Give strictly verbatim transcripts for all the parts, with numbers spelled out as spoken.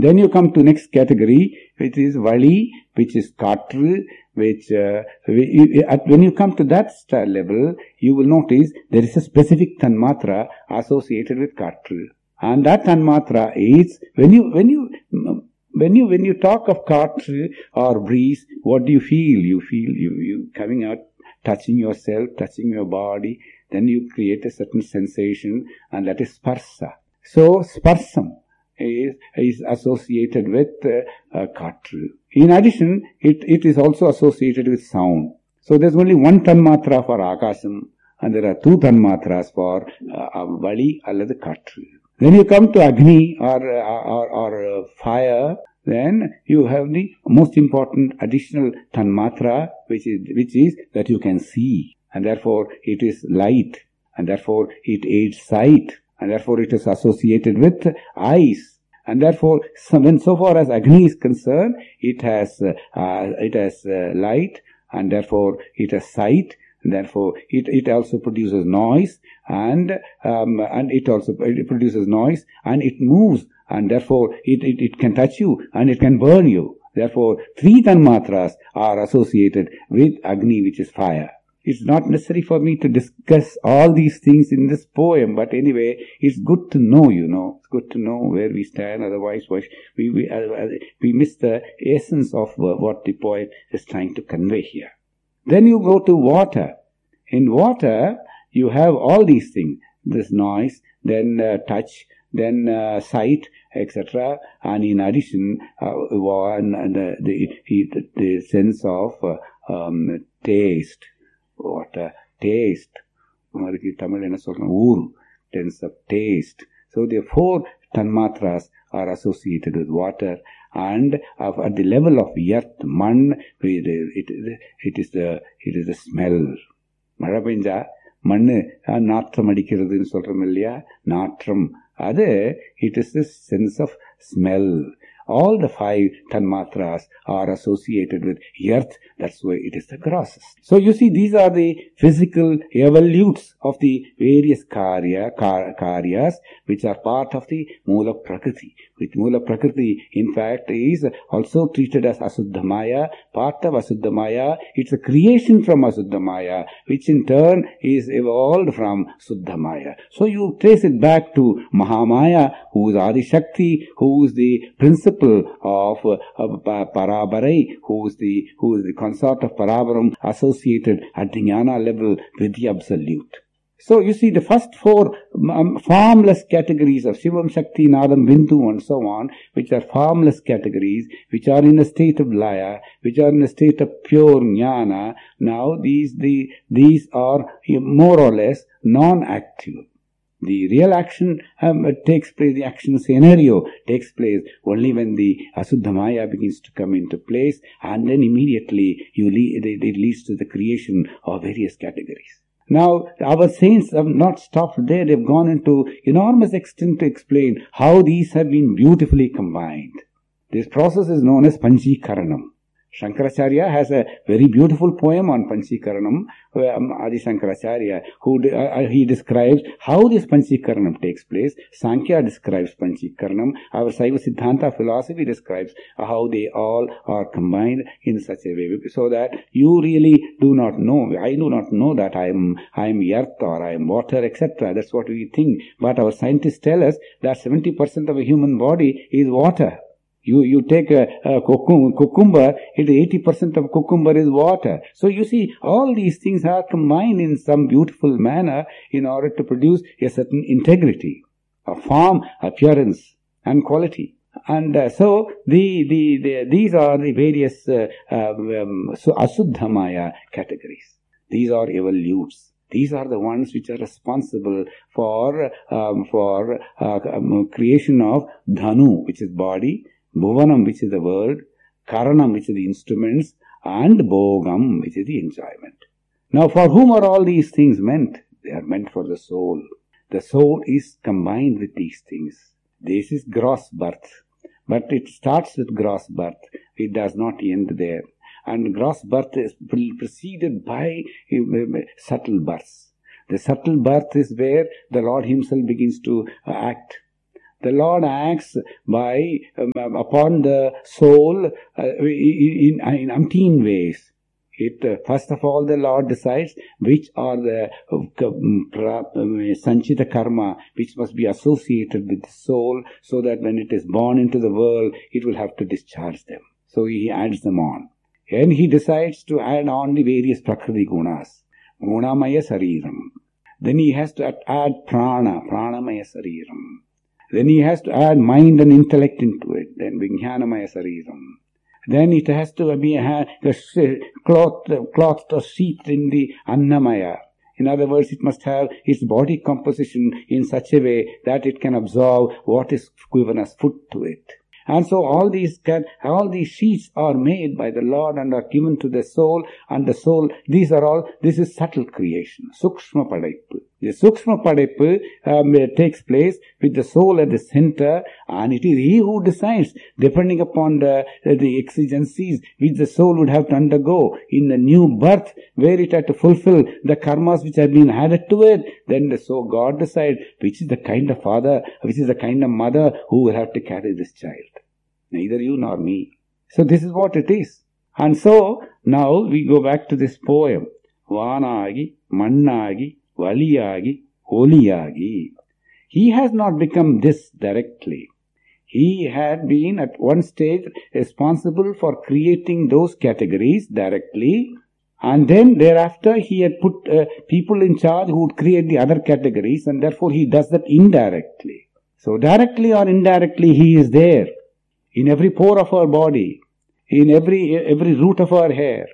Then you come to next category, which is Vali, which is Katru, which uh, when you come to that level, you will notice there is a specific Tanmatra associated with Katru. And that Tanmatra is, when you, when you, when you, when you talk of Katru or breeze, what do you feel? You feel you, you coming out, touching yourself, touching your body, then you create a certain sensation, and that is Sparsa. So, Sparsam is, is associated with uh, uh, Katru. In addition, it, it is also associated with sound. So, there's only one Tanmatra for Akasham, and there are two Tanmatras for uh, Vali or the Katru. Then you come to Agni or, or, or uh, fire, then you have the most important additional Tanmatra, which is, which is that you can see, and therefore it is light, and therefore it aids sight, and therefore it is associated with eyes. And therefore, so, when so far as Agni is concerned, it has, uh, uh, it has uh, light, and therefore it has sight, and therefore it, it also produces noise, and um, and it also it produces noise, and it moves, and therefore it, it, it can touch you, and it can burn you. Therefore, three Tanmatras are associated with Agni, which is fire. It's not necessary for me to discuss all these things in this poem, but anyway, it's good to know, you know. It's good to know where we stand, otherwise we, we, uh, we miss the essence of uh, what the poet is trying to convey here. Then you go to water. In water, you have all these things. This noise, then uh, touch, then uh, sight, et cetera. And in addition, uh, and, and the, the, the sense of uh, um, taste. Water, taste. Tamil enna solran oor, sense of taste. So the four Tanmatras are associated with water, and uh, at the level of earth, man, it, it, it is the it is the smell. Mara penja mannu naatram adikkiradhu solram illaya, naatram, adu it is the sense of smell. All the five Tanmatras are associated with earth. That's why it is the grosses. So you see, these are the physical evolutes of the various karya, kar, karyas, which are part of the Mula Prakriti. Which Mula Prakriti, in fact, is also treated as Asuddhamaya, part of Asuddhamaya. It's a creation from Asuddhamaya, which in turn is evolved from Suddhamaya. So you trace it back to Mahamaya, who is Adi Shakti, who is the principle of uh, uh, Parabarai, who is the who is the consort of Parabaram, associated at the Jnana level with the Absolute. So you see, the first four um, formless categories of Shivam, Shakti, Nadam, Bindu, and so on, which are formless categories, which are in a state of Laya, which are in a state of pure Jnana. Now these the these are more or less non-active. The real action um, takes place, the action scenario takes place only when the Asuddhamaya begins to come into place, and then immediately you lead, it, it leads to the creation of various categories. Now, our saints have not stopped there. They've gone into enormous extent to explain how these have been beautifully combined. This process is known as Panchikaranam. Shankaracharya has a very beautiful poem on Panchikaranam, um, Adi Shankaracharya, who uh, he describes how this Panchikaranam takes place. Sankhya describes Panchikaranam. Our Saiva Siddhanta philosophy describes how they all are combined in such a way, so that you really do not know. I do not know that I am I am earth or I am water, et cetera. That's what we think. But our scientists tell us that seventy percent of a human body is water. You you take a, a cucumber, it eighty percent of cucumber is water. So you see, all these things are combined in some beautiful manner in order to produce a certain integrity, a form, appearance, and quality. And uh, so the, the the these are the various uh, um, so Asuddhamaya categories. These are evolutes. These are the ones which are responsible for um, for uh, um, creation of Dhanu, which is body, Bhuvanam, which is the world, Karanam, which is the instruments, and Bhogam, which is the enjoyment. Now, for whom are all these things meant? They are meant for the soul. The soul is combined with these things. This is gross birth. But it starts with gross birth. It does not end there. And gross birth is preceded by subtle births. The subtle birth is where the Lord Himself begins to act. The Lord acts by um, upon the soul uh, in, in, in umpteen ways. It uh, first of all, the Lord decides which are the uh, sanchita karma which must be associated with the soul, so that when it is born into the world, it will have to discharge them. So he adds them on. And he decides to add on the various prakriti gunas. Gunamaya sariram. Then he has to add prana, pranamaya sariram. Then he has to add mind and intellect into it. Then vijnanamaya sariram. Then it has to be a cloth, clothed or sheathed in the annamaya. In other words, it must have its body composition in such a way that it can absorb what is given as food to it. And so all these can, all these sheets are made by the Lord and are given to the soul, and the soul, these are all, this is subtle creation, sukshma padaipu. The sukshma padaipu um, takes place with the soul at the center, and it is he who decides, depending upon the, the exigencies which the soul would have to undergo in the new birth, where it had to fulfill the karmas which have been added to it. Then the so God decides which is the kind of father, which is the kind of mother who will have to carry this child. Neither you nor me. So this is what it is. And so now we go back to this poem. Vanagi, Mannagi, Valiyagi, Oliyagi. He has not become this directly. He had been at one stage responsible for creating those categories directly, and then thereafter he had put uh, people in charge who would create the other categories, and therefore he does that indirectly. So directly or indirectly he is there. In every pore of our body, in every every root of our hair,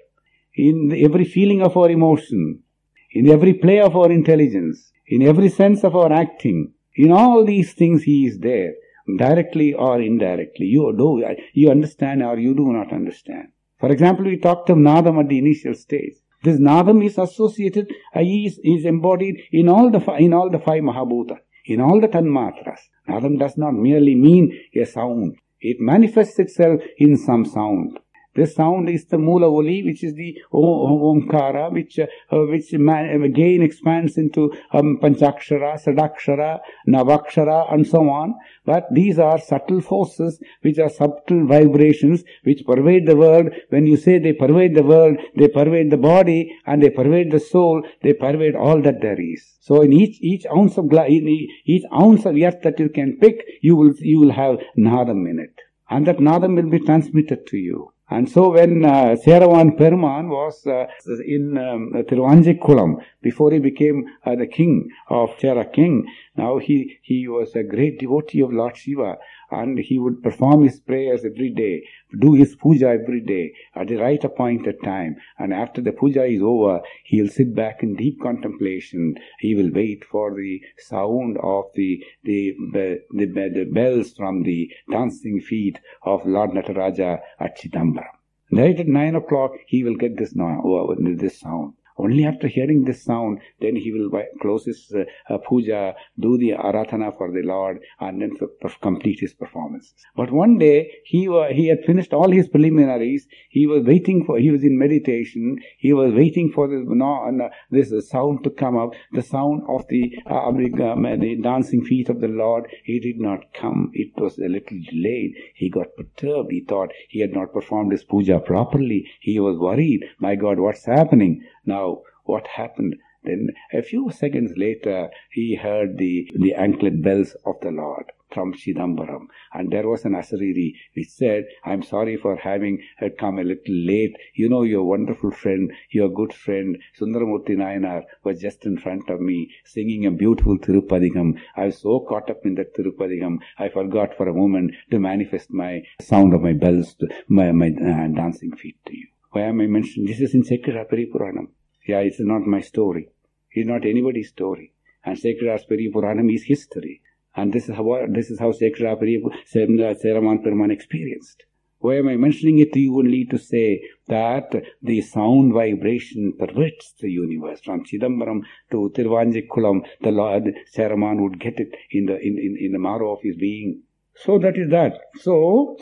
in every feeling of our emotion, in every play of our intelligence, in every sense of our acting, in all these things he is there, directly or indirectly. You do, you understand or you do not understand. For example, we talked of Nadam at the initial stage. This Nadam is associated, uh, is, is embodied in all the in all the five Mahabhuta, in all the Tanmatras. Nadam does not merely mean a sound. It manifests itself in some sound. This sound is the Mula Oli, which is the Omkara, which uh, which man, again expands into um, Panchakshara, Sadakshara, Navakshara, and so on. But these are subtle forces, which are subtle vibrations, which pervade the world. When you say they pervade the world, they pervade the body, and they pervade the soul, they pervade all that there is. So in each each ounce of gla- in each ounce of earth that you can pick, you will you will have Nadam in it, and that Nadam will be transmitted to you. And so when uh, Seravan Peruman was uh, in um, Tiruvanjikulam, before he became uh, the king of Chera king, now he, he was a great devotee of Lord Shiva, and he would perform his prayers every day, do his puja every day at the right appointed time. And after the puja is over, he will sit back in deep contemplation. He will wait for the sound of the the the, the, the bells from the dancing feet of Lord Nataraja at Chidambaram. Right at nine o'clock, he will get this, no, this sound. Only after hearing this sound, then he will close his uh, puja, do the aratana for the Lord, and then f- complete his performances. But one day, he uh, he had finished all his preliminaries. He was waiting for, he was in meditation. He was waiting for this, no, uh, this uh, sound to come up, the sound of the, uh, um, the dancing feet of the Lord. He did not come. It was a little delayed. He got perturbed. He thought he had not performed his puja properly. He was worried. My God, what's happening? Now, what happened? Then a few seconds later, he heard the, the anklet bells of the Lord from Chidambaram. And there was an asariri which said, I'm sorry for having come a little late. You know, your wonderful friend, your good friend, Sundaramurti Nayanar, was just in front of me singing a beautiful Tirupadigam. I was so caught up in that Tirupadigam, I forgot for a moment to manifest my sound of my bells, to my, my uh, dancing feet to you. Why am I mentioning? This is in Sacred Peri Puranam. Yeah, it's not my story. It's not anybody's story. And Sacred Peri Puranam is history. And this is how this is how Sacred Peri Seravan Peruman experienced. Why am I mentioning it to you? Only to say that the sound vibration pervades the universe. From Chidambaram to Tiruvanjikulam, the Lord Seravan would get it in the in, in, in the marrow of his being. So that is that. So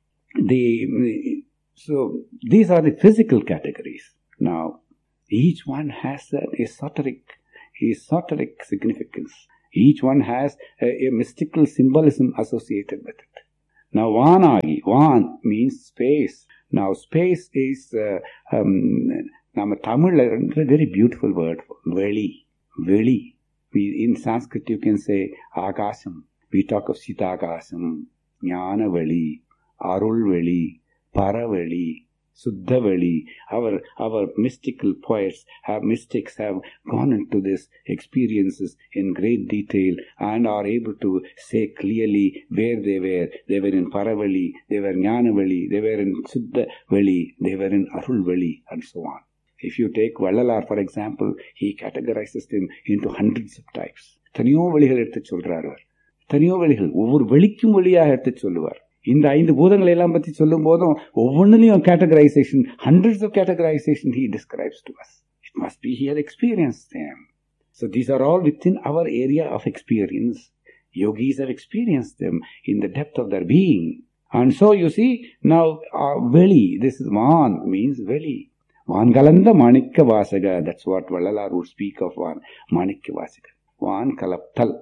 the so these are the physical categories. Now, each one has an esoteric, esoteric significance. Each one has a, a mystical symbolism associated with it. Now, Vanagi, Van means space. Now, space is, uh, um, Tamil, a very beautiful word, Veli, Veli. We, in Sanskrit, you can say Akasam. We talk of Sitakasam, Jnana Veli, Arul Veli, Para Veli, Suddha Veli. Our, our mystical poets, have mystics have gone into these experiences in great detail and are able to say clearly where they were. They were in Para Veli, they were Jnana Veli, they were in Suddha Veli, they were in Arul Veli, and so on. If you take Vallalar, for example, he categorizes them into hundreds of types. தனியோ வழிகள் எடுத்து சொல்றார் அவர். தனியோ வழிகள் ஒவ்வொரு வெளிக்கும் வழியாக எடுத்து சொல்லுவார். இந்த ஐந்து பூதங்களை எல்லாம் பற்றி சொல்லும் போதும் ஒவ்வொன்றிலையும் categorisation, hundreds of categorization he describes to us. It must be he has experienced them. So these are all within our area of experience. Yogis have experienced them in the depth of their being. And so you see, now uh, Veli, this is Van means Veli. Van Galanda Manikya Vasaga, that's what Vallalar would speak of Van, Manikya Vasaga. Van Kalaptal.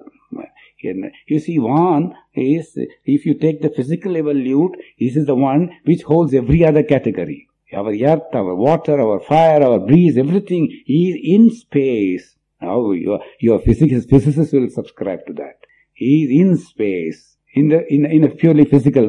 You see, Van is, if you take the physical evolute, this is the one which holds every other category. Our earth, our water, our fire, our breeze, everything is in space. Now, your, your physicists, physicists will subscribe to that. He is in space, in the in, in a purely physical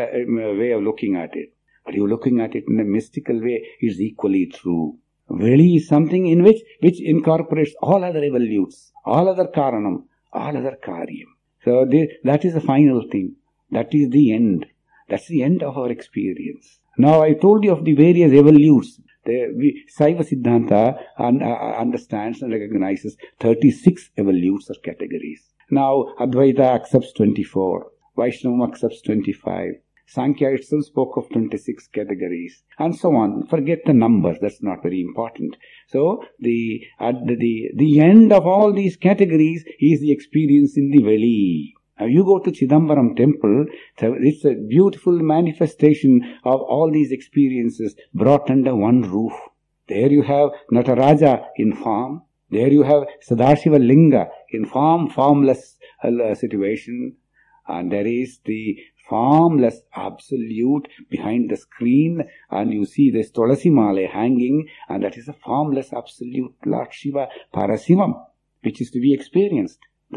way of looking at it. But you're looking at it in a mystical way, is equally true. Veli is something in which, which incorporates all other evolutes, all other karanam, all other karyam. So this, that is the final thing. That is the end. That's the end of our experience. Now I told you of the various evolutes. The, we, Saiva Siddhanta un, uh, understands and recognizes thirty-six evolutes or categories. Now Advaita accepts twenty-four. Vaishnava accepts twenty-five. Sankhya itself spoke of twenty-six categories, and so on. Forget the numbers, that's not very important. So, the at the, the, the end of all these categories is the experience in the Veli. Now, you go to Chidambaram temple, it's a beautiful manifestation of all these experiences brought under one roof. There you have Nataraja in form, there you have Sadashiva Linga in form, formless uh, situation, and there is the formless absolute behind the screen, and you see this Tulasi Male hanging, and that is a formless absolute Lord Shiva Parasivam, which is to be experienced. The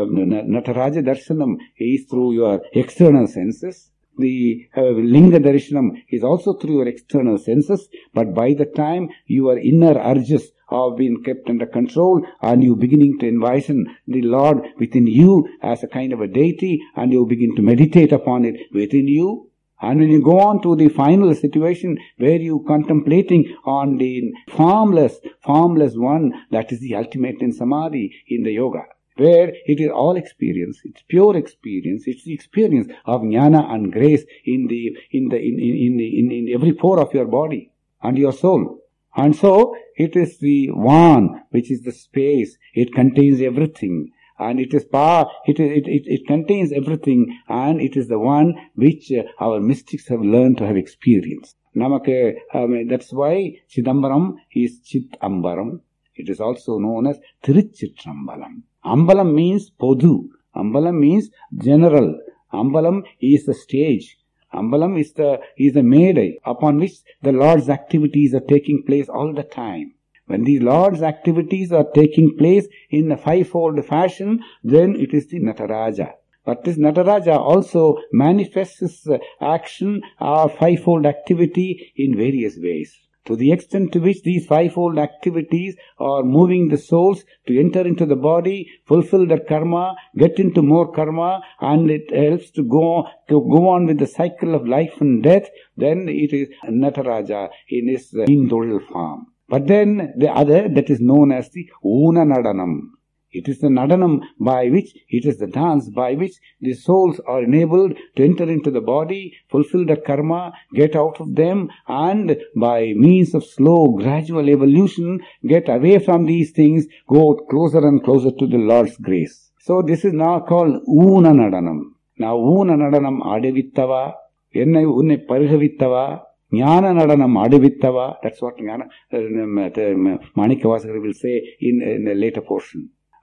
Nataraja Darshanam is through your external senses. The uh, Linga Darshanam is also through your external senses, but by the time your inner urges have been kept under control and you beginning to envision the Lord within you as a kind of a deity, and you begin to meditate upon it within you, and when you go on to the final situation where you contemplating on the formless, formless one, that is the ultimate in Samadhi in the yoga, where it is all experience, it's pure experience, it's the experience of jnana and grace in the in the in in in, in every pore of your body and your soul. And so it is the Van, which is the space. It contains everything, and it is power. It it it, it contains everything, and it is the one which uh, our mystics have learned to have experienced. Namake, um, that's why Chidambaram is Chit Ambaram. It is also known as Tiruchitrambalam. Ambalam means Podu. Ambalam means general. Ambalam is the stage. Ambalam is the is the Medai upon which the Lord's activities are taking place all the time. When the Lord's activities are taking place in a fivefold fashion, then it is the Nataraja. But this Nataraja also manifests his action or fivefold activity in various ways. To the extent to which these fivefold activities are moving the souls to enter into the body, fulfill their karma, get into more karma, and it helps to go, to go on with the cycle of life and death, then it is Nataraja in his uh, Indolil form. But then the other, that is known as the Una Nadanam. It is the Nadanam by which, it is the dance by which the souls are enabled to enter into the body, fulfill their karma, get out of them, and by means of slow, gradual evolution, get away from these things, go closer and closer to the Lord's grace. So this is now called Una Nadanam. Now Una Nadanam Adivittava, Ennai Unne Parihavittava, Jnana Nadanam Adivittava, that's what Jnana, uh, Manikya Vasakara will say in, in a later portion.